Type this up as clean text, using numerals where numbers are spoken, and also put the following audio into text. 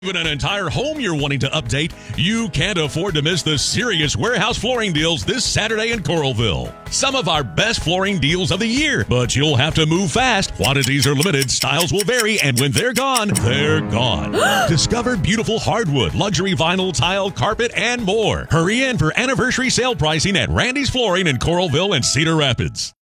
Even an entire home you're wanting to update, you can't afford to miss the serious warehouse flooring deals this Saturday in Coralville. Some of our best flooring deals of the year, but you'll have to move fast. Quantities are limited, styles will vary, and when they're gone, they're gone. Discover beautiful hardwood, luxury vinyl, tile, carpet, and more. Hurry in for anniversary sale pricing at Randy's Flooring in Coralville and Cedar Rapids.